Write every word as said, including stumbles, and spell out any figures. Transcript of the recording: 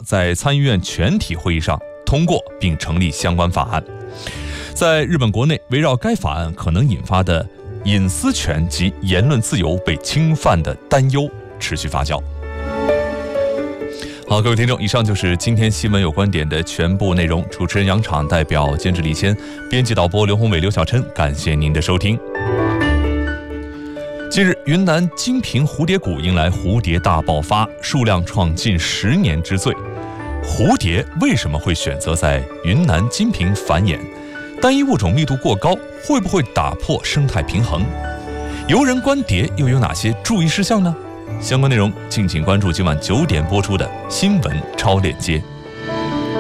在参议院全体会议上通过并成立相关法案。在日本国内，围绕该法案可能引发的隐私权及言论自由被侵犯的担忧持续发酵。好，各位听众，以上就是今天新闻有观点的全部内容。主持人杨昶，代表监制李谦，编辑导播刘宏伟、刘小琛，感谢您的收听。近日，云南金平蝴蝶谷迎来蝴蝶大爆发，数量创近十年之最。蝴蝶为什么会选择在云南金平繁衍？单一物种密度过高，会不会打破生态平衡？游人观蝶又有哪些注意事项呢？相关内容敬请关注今晚九点播出的新闻超链接。